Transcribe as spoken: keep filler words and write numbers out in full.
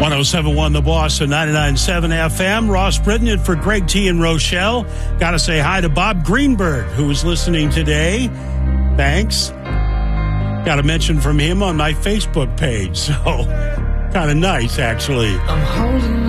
one oh seven point one The Boss and ninety-nine point seven F M. Ross Britton and for Greg T. and Rochelle. Got to say hi to Bob Greenberg, who is listening today. Thanks. Got a mention from him on my Facebook page, so kind of nice, actually. I'm holding